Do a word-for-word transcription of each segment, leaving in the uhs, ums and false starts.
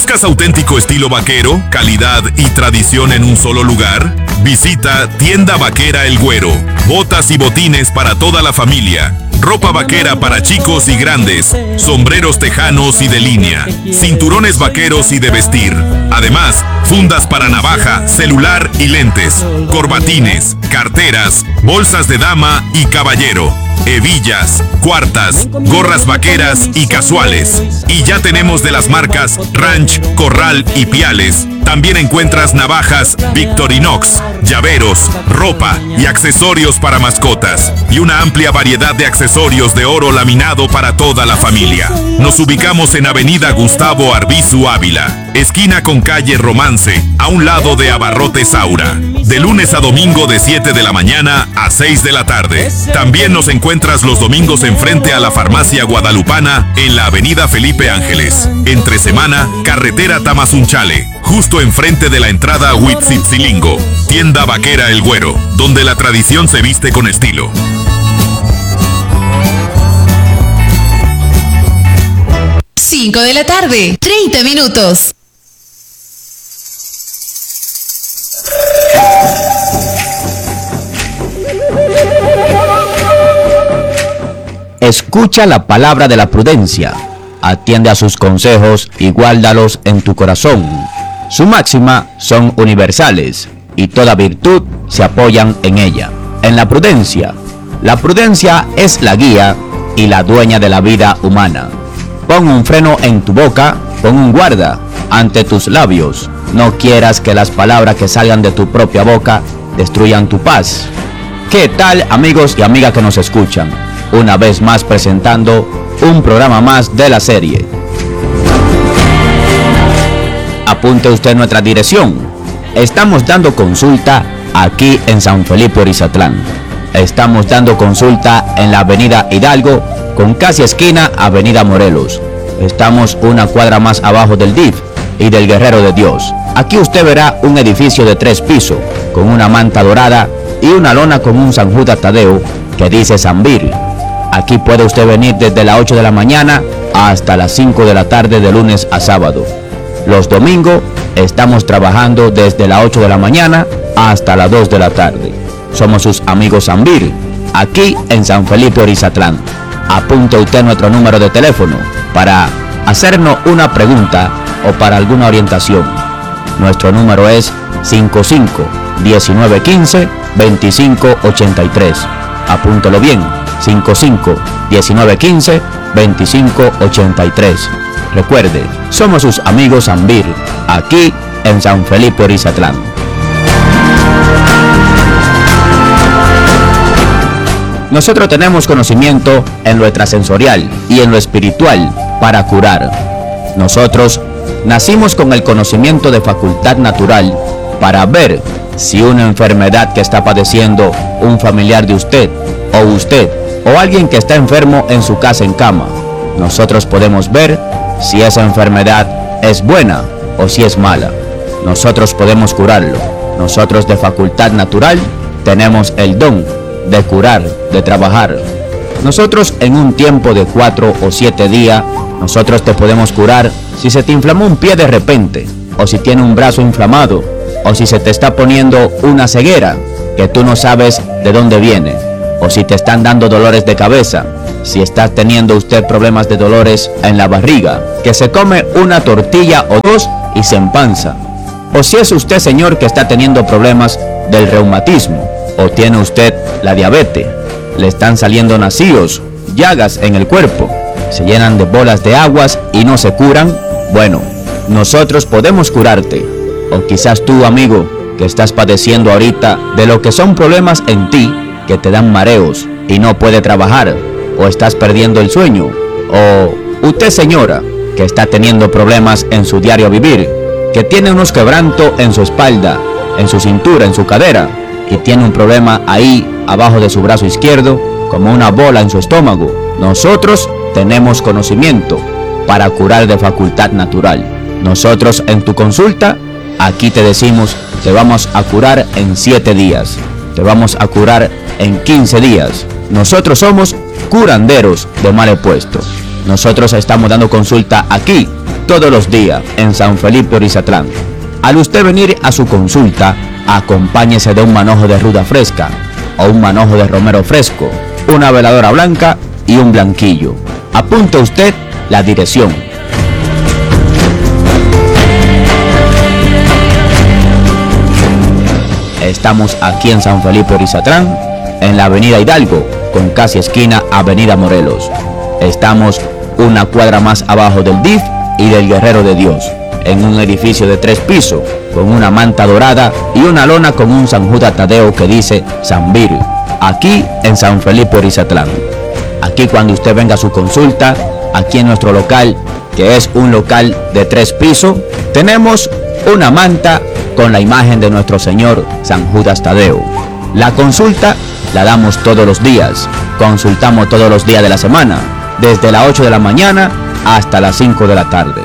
¿Buscas auténtico estilo vaquero, calidad y tradición en un solo lugar? Visita Tienda Vaquera El Güero. Botas y botines para toda la familia. Ropa vaquera para chicos y grandes, sombreros tejanos y de línea, cinturones vaqueros y de vestir. Además, fundas para navaja, celular y lentes, corbatines, carteras, bolsas de dama y caballero, hebillas, cuartas, gorras vaqueras y casuales. Y ya tenemos de las marcas Ranch, Corral y Piales. También encuentras navajas Victorinox, llaveros, ropa y accesorios para mascotas. Y una amplia variedad de accesorios de oro laminado para toda la familia. Nos ubicamos en Avenida Gustavo Arbizu Ávila, esquina con calle Romance, a un lado de Abarrotes Aura. De lunes a domingo de siete de la mañana a seis de la tarde. También nos encuentras los domingos enfrente a la Farmacia Guadalupana en la Avenida Felipe Ángeles. Entre semana, carretera Tamazunchale, justo enfrente de la entrada a Huitzitzilingo. Tienda Vaquera El Güero, donde la tradición se viste con estilo. cinco de la tarde, treinta minutos. Escucha la palabra de la prudencia, atiende a sus consejos y guárdalos en tu corazón. Su máxima son universales y toda virtud se apoyan en ella. En la prudencia, la prudencia es la guía y la dueña de la vida humana. Pon un freno en tu boca, pon un guarda ante tus labios. No quieras que las palabras que salgan de tu propia boca destruyan tu paz. ¿Qué tal, amigos y amigas que nos escuchan? Una vez más presentando un programa más de la serie. Apunte usted nuestra dirección. Estamos dando consulta aquí en San Felipe Orizatlán. Estamos dando consulta en la Avenida Hidalgo con casi esquina Avenida Morelos. Estamos una cuadra más abajo del D I F y del Guerrero de Dios. Aquí usted verá un edificio de tres pisos con una manta dorada y una lona con un San Judas Tadeo que dice Sanvil. Aquí puede usted venir desde las ocho de la mañana hasta las cinco de la tarde de lunes a sábado. Los domingos estamos trabajando desde las ocho de la mañana hasta las dos de la tarde. Somos sus amigos Sanvil, aquí en San Felipe Orizatlán. Apunte usted nuestro número de teléfono para hacernos una pregunta o para alguna orientación. Nuestro número es cinco cinco, diecinueve quince, veinticinco ochenta y tres. Apúntelo bien, cinco cinco, diecinueve quince, veinticinco ochenta y tres. Recuerde, somos sus amigos Sanvil, aquí en San Felipe Orizatlán. Nosotros tenemos conocimiento en lo extrasensorial y en lo espiritual para curar. Nosotros nacimos con el conocimiento de facultad natural para ver si una enfermedad que está padeciendo un familiar de usted o usted o alguien que está enfermo en su casa en cama, nosotros podemos ver si esa enfermedad es buena o si es mala. Nosotros podemos curarlo. Nosotros de facultad natural tenemos el don de curar, de trabajar. Nosotros en un tiempo de cuatro o siete días, nosotros te podemos curar si se te inflamó un pie de repente, o si tiene un brazo inflamado, o si se te está poniendo una ceguera que tú no sabes de dónde viene, o si te están dando dolores de cabeza, si está teniendo usted problemas de dolores en la barriga, que se come una tortilla o dos y se empanza, o si es usted, señor, que está teniendo problemas del reumatismo, o tiene usted la diabetes, le están saliendo nacíos, llagas en el cuerpo, se llenan de bolas de aguas y no se curan. Bueno, nosotros podemos curarte. O quizás tú, amigo, que estás padeciendo ahorita de lo que son problemas en ti, que te dan mareos y no puede trabajar, o estás perdiendo el sueño, o usted, señora, que está teniendo problemas en su diario vivir, que tiene unos quebrantos en su espalda, en su cintura, en su cadera, y tiene un problema ahí abajo de su brazo izquierdo, como una bola en su estómago. Nosotros tenemos conocimiento para curar de facultad natural. Nosotros en tu consulta, aquí te decimos, te vamos a curar en siete días, te vamos a curar en quince días. Nosotros somos curanderos de mal puesto. Nosotros estamos dando consulta aquí todos los días en San Felipe Orizatlán. Al usted venir a su consulta, acompáñese de un manojo de ruda fresca o un manojo de romero fresco, una veladora blanca y un blanquillo. Apunte usted la dirección. Estamos aquí en San Felipe Orizatlán, en la avenida Hidalgo, con casi esquina avenida Morelos. Estamos una cuadra más abajo del D I F y del Guerrero de Dios, en un edificio de tres pisos, con una manta dorada y una lona con un San Judas Tadeo que dice San Vir, aquí en San Felipe Orizatlán. Aquí cuando usted venga a su consulta, aquí en nuestro local, que es un local de tres pisos, tenemos una manta con la imagen de nuestro Señor San Judas Tadeo. La consulta la damos todos los días, consultamos todos los días de la semana, desde las ocho de la mañana hasta las cinco de la tarde.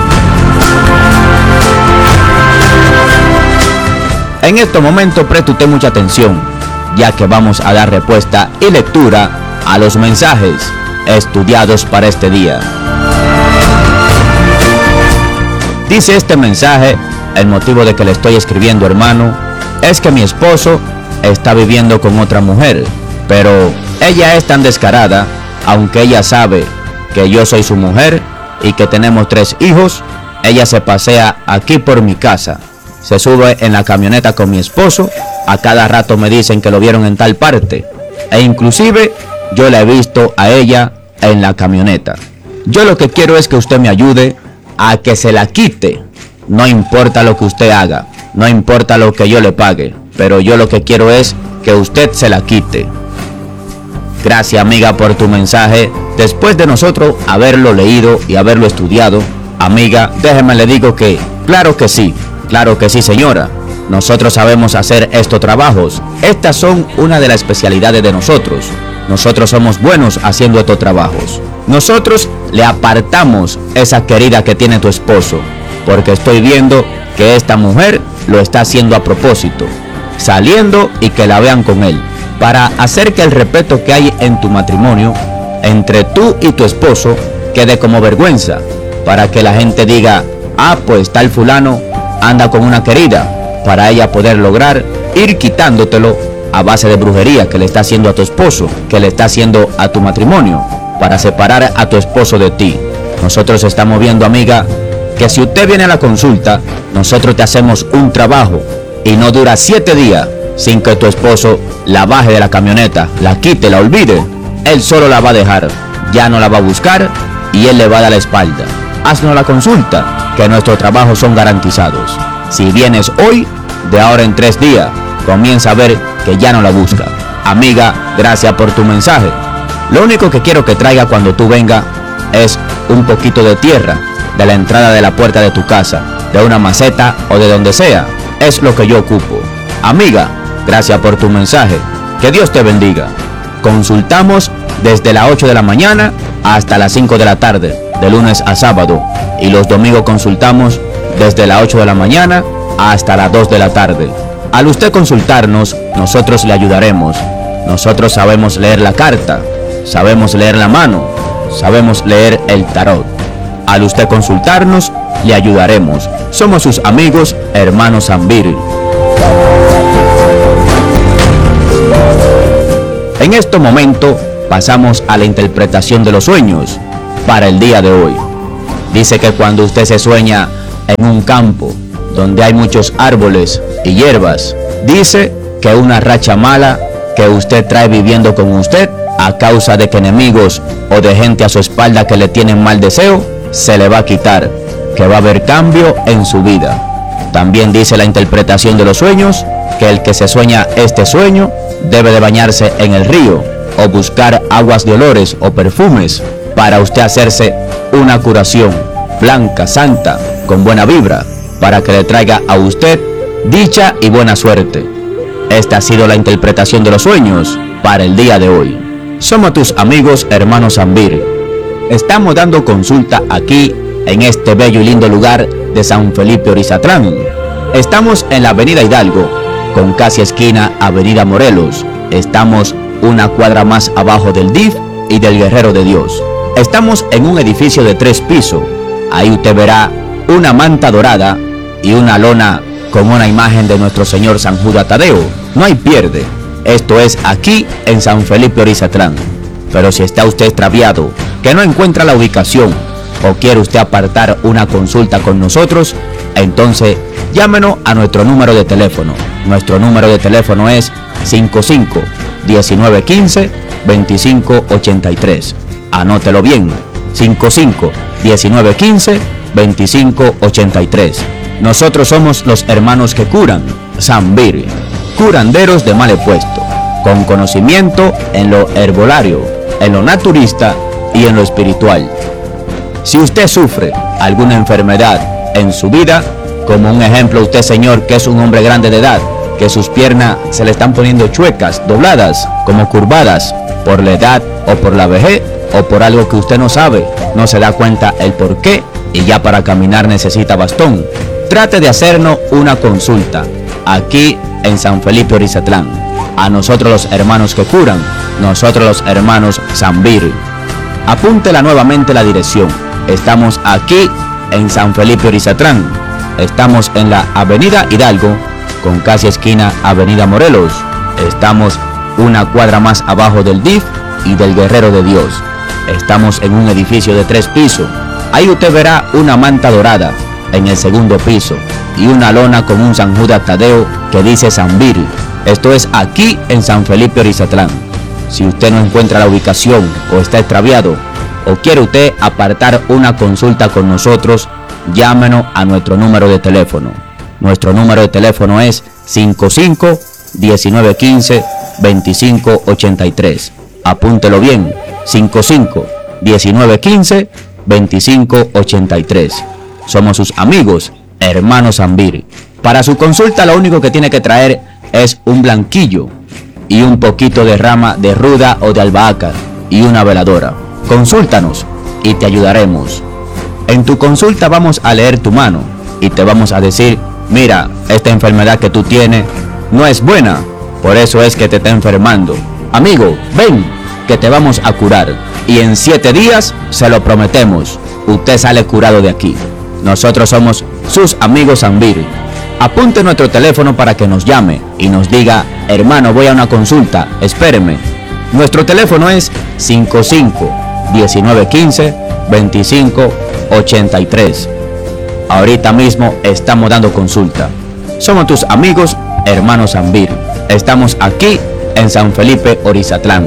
En estos momentos preste usted mucha atención, ya que vamos a dar respuesta y lectura a los mensajes estudiados para este día. Dice este mensaje: el motivo de que le estoy escribiendo, hermano, es que mi esposo está viviendo con otra mujer, pero ella es tan descarada, aunque ella sabe que yo soy su mujer y que tenemos tres hijos, ella se pasea aquí por mi casa, se sube en la camioneta con mi esposo, a cada rato me dicen que lo vieron en tal parte, e inclusive yo la he visto a ella en la camioneta. Yo lo que quiero es que usted me ayude a que se la quite. No importa lo que usted haga, no importa lo que yo le pague, pero yo lo que quiero es que usted se la quite. Gracias, amiga, por tu mensaje. Después de nosotros haberlo leído y haberlo estudiado, amiga, déjeme le digo que, claro que sí, claro que sí, señora. Nosotros sabemos hacer estos trabajos. Estas son una de las especialidades de nosotros. Nosotros somos buenos haciendo estos trabajos. Nosotros le apartamos esa querida que tiene tu esposo, porque estoy viendo que esta mujer lo está haciendo a propósito, saliendo y que la vean con él, para hacer que el respeto que hay en tu matrimonio, entre tú y tu esposo, quede como vergüenza, para que la gente diga, ah, pues tal fulano anda con una querida, para ella poder lograr ir quitándotelo a base de brujería que le está haciendo a tu esposo, que le está haciendo a tu matrimonio, para separar a tu esposo de ti. Nosotros estamos viendo, amiga, que si usted viene a la consulta, nosotros te hacemos un trabajo y no dura siete días sin que tu esposo la baje de la camioneta, la quite, la olvide. Él solo la va a dejar, ya no la va a buscar y él le va a dar la espalda. Haznos la consulta, que nuestros trabajos son garantizados. Si vienes hoy, de ahora en tres días, comienza a ver que ya no la busca. Amiga, gracias por tu mensaje. Lo único que quiero que traiga cuando tú vengas es un poquito de tierra de la entrada de la puerta de tu casa, de una maceta o de donde sea. Es lo que yo ocupo. Amiga, gracias por tu mensaje. Que Dios te bendiga. Consultamos desde las ocho de la mañana hasta las cinco de la tarde, de lunes a sábado. Y los domingos consultamos desde las ocho de la mañana hasta las dos de la tarde. Al usted consultarnos, nosotros le ayudaremos. Nosotros sabemos leer la carta, sabemos leer la mano, sabemos leer el tarot. Al usted consultarnos, le ayudaremos. Somos sus amigos, hermanos Zambir. En este momento pasamos a la interpretación de los sueños para el día de hoy. Dice que cuando usted se sueña en un campo donde hay muchos árboles y hierbas, dice que una racha mala que usted trae viviendo con usted a causa de que enemigos o de gente a su espalda que le tienen mal deseo, se le va a quitar, que va a haber cambio en su vida. También dice la interpretación de los sueños que el que se sueña este sueño debe de bañarse en el río o buscar aguas de olores o perfumes para usted hacerse una curación blanca, santa, con buena vibra, para que le traiga a usted dicha y buena suerte. Esta ha sido la interpretación de los sueños para el día de hoy. Somos tus amigos, hermanos Zambir. Estamos dando consulta aquí en este bello y lindo lugar de San Felipe Orizatlán. Estamos en la avenida Hidalgo, con casi esquina avenida Morelos. Estamos una cuadra más abajo del D I F y del Guerrero de Dios. Estamos en un edificio de tres pisos, Ahí usted verá una manta dorada y una lona con una imagen de nuestro Señor San Judas Tadeo. No hay pierde. Esto es aquí en San Felipe Orizatlán. Pero si está usted extraviado, que no encuentra la ubicación o quiere usted apartar una consulta con nosotros, entonces llámenos a nuestro número de teléfono. Nuestro número de teléfono es cinco cinco, diecinueve quince, veinticinco ochenta y tres. Anótelo bien, cinco cinco, diecinueve quince, veinticinco ochenta y tres. Nosotros somos los hermanos que curan, Sambir, curanderos de mal puesto, con conocimiento en lo herbolario, en lo naturista y en lo espiritual. Si usted sufre alguna enfermedad en su vida, como un ejemplo usted, señor, que es un hombre grande de edad, que sus piernas se le están poniendo chuecas, dobladas, como curvadas, por la edad o por la vejez o por algo que usted no sabe, no se da cuenta el por qué y ya para caminar necesita bastón, trate de hacernos una consulta aquí en San Felipe Orizatlán. A nosotros los hermanos que curan, nosotros los hermanos Sambir. Apúntela nuevamente la dirección. Estamos aquí en San Felipe Orizatlán. Estamos en la Avenida Hidalgo, con casi esquina Avenida Morelos. Estamos una cuadra más abajo del D I F y del Guerrero de Dios. Estamos en un edificio de tres pisos. Ahí usted verá una manta dorada en el segundo piso y una lona con un San Judas Tadeo que dice Sambir. Esto es aquí en San Felipe Orizatlán. Si usted no encuentra la ubicación o está extraviado o quiere usted apartar una consulta con nosotros, llámenos a nuestro número de teléfono. Nuestro número de teléfono es cinco cinco, diecinueve quince, veinticinco ochenta y tres. Apúntelo bien, cinco cinco, diecinueve quince, veinticinco ochenta y tres. Somos sus amigos, hermanos Sambir. Para su consulta lo único que tiene que traer es un blanquillo y un poquito de rama de ruda o de albahaca y una veladora. Consúltanos y te ayudaremos. En tu consulta vamos a leer tu mano y te vamos a decir, mira, esta enfermedad que tú tienes no es buena, por eso es que te está enfermando. Amigo, ven, que te vamos a curar y en siete días, se lo prometemos, usted sale curado de aquí. Nosotros somos sus amigos Sambir. Apunte nuestro teléfono para que nos llame y nos diga, hermano, voy a una consulta, espéreme. Nuestro teléfono es cinco cinco, diecinueve quince, veinticinco ochenta y tres. Ahorita mismo estamos dando consulta. Somos tus amigos, hermanos Sambir. Estamos aquí en San Felipe Orizatlán.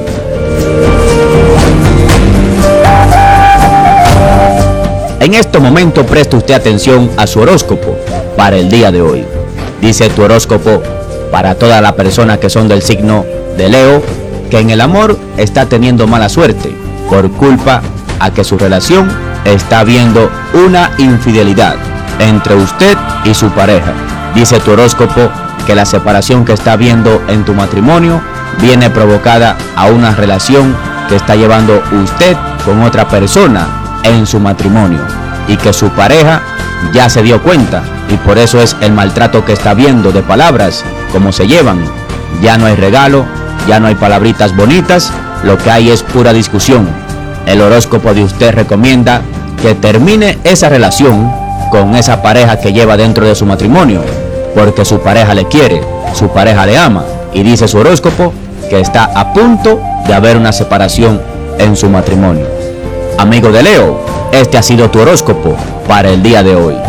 En este momento preste usted atención a su horóscopo para el día de hoy. Dice tu horóscopo para todas las personas que son del signo de Leo, que en el amor está teniendo mala suerte por culpa a que su relación está viendo una infidelidad entre usted y su pareja. Dice tu horóscopo que la separación que está viendo en tu matrimonio viene provocada a una relación que está llevando usted con otra persona en su matrimonio y que su pareja ya se dio cuenta y por eso es el maltrato que está viendo de palabras, como se llevan. Ya no hay regalo, ya no hay palabritas bonitas, lo que hay es pura discusión. El horóscopo de usted recomienda que termine esa relación con esa pareja que lleva dentro de su matrimonio, porque su pareja le quiere, su pareja le ama, y dice su horóscopo que está a punto de haber una separación en su matrimonio. Amigo de Leo, este ha sido tu horóscopo para el día de hoy.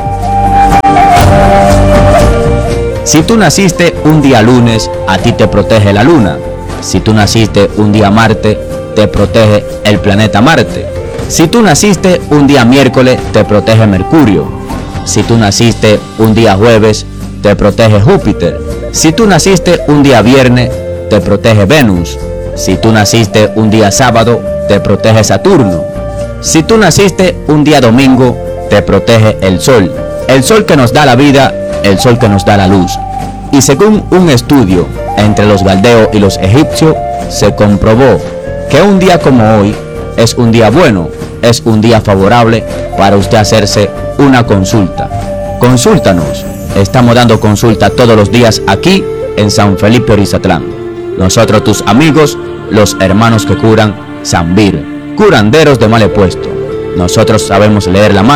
Si tú naciste un día lunes, a ti te protege la luna. Si tú naciste un día martes, te protege el planeta Marte. Si tú naciste un día miércoles, te protege Mercurio. Si tú naciste un día jueves, te protege Júpiter. Si tú naciste un día viernes, te protege Venus. Si tú naciste un día sábado, te protege Saturno. Si tú naciste un día domingo, te protege el Sol. El Sol que nos da la vida, el Sol que nos da la luz. Y según un estudio entre los galdeos y los egipcios, se comprobó que un día como hoy es un día bueno, es un día favorable para usted hacerse una consulta. Consúltanos. Estamos dando consulta todos los días aquí en San Felipe Orizatlán. Nosotros tus amigos, los hermanos que curan, Sambir, curanderos de mal puesto. Nosotros sabemos leer la mano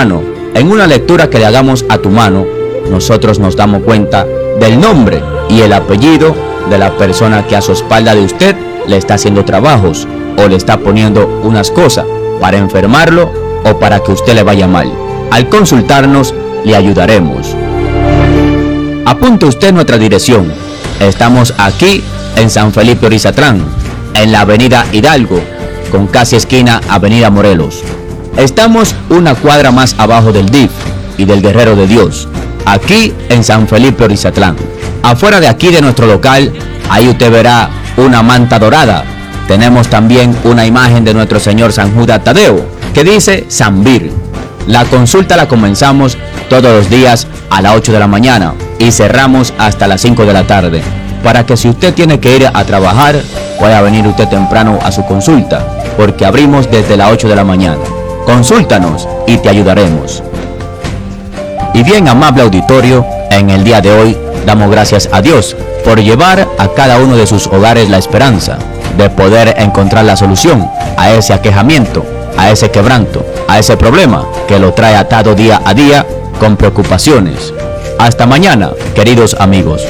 En una lectura que le hagamos a tu mano, nosotros nos damos cuenta del nombre y el apellido de la persona que a su espalda de usted le está haciendo trabajos o le está poniendo unas cosas para enfermarlo o para que usted le vaya mal. Al consultarnos, le ayudaremos. Apunte usted nuestra dirección. Estamos aquí en San Felipe Orizatlán, en la avenida Hidalgo, con casi esquina avenida Morelos. Estamos una cuadra más abajo del D I F y del Guerrero de Dios, aquí en San Felipe Orizatlán. Afuera de aquí de nuestro local, ahí usted verá una manta dorada. Tenemos también una imagen de nuestro Señor San Judas Tadeo, que dice San Vir. La consulta la comenzamos todos los días a las ocho de la mañana y cerramos hasta las cinco de la tarde, para que si usted tiene que ir a trabajar, pueda venir usted temprano a su consulta, porque abrimos desde las ocho de la mañana. Consúltanos y te ayudaremos. Y bien, amable auditorio, en el día de hoy damos gracias a Dios por llevar a cada uno de sus hogares la esperanza de poder encontrar la solución a ese aquejamiento, a ese quebranto, a ese problema que lo trae atado día a día con preocupaciones. Hasta mañana, queridos amigos.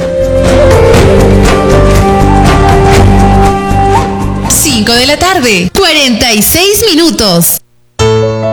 cinco de la tarde, cuarenta y seis minutos.